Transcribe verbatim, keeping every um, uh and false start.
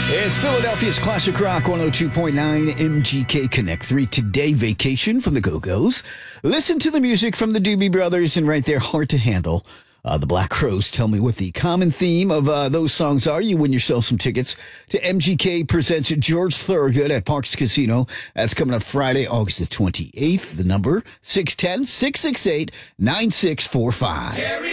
It's Philadelphia's Classic Rock one oh two point nine M G K Connect three Today Vacation from the Go-Go's. Listen to the music from the Doobie Brothers and right there, Hard to Handle. Uh, the Black Crowes tell me what the common theme of uh, those songs are. You win yourself some tickets to M G K presents George Thorogood at Parks Casino. That's coming up Friday, August the twenty-eighth. The number, six one zero, six six eight, nine six four five.